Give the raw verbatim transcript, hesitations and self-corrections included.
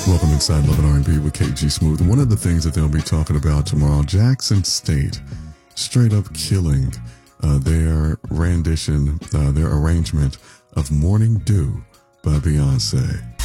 Welcome inside Love and R and B with K G Smooth. And one of the things that they'll be talking about tomorrow, Jackson State straight up killing uh, their rendition, uh, their arrangement of Morning Dew by Beyonce.